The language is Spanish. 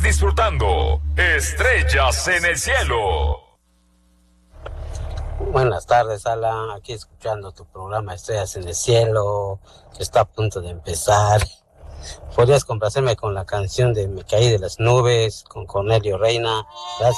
disfrutando Estrellas en el Cielo. Buenas tardes, Alan. Aquí escuchando tu programa Estrellas en el Cielo. Está a punto de empezar. ¿Podrías complacerme con la canción de Me caí de las nubes con Cornelio Reina? Gracias.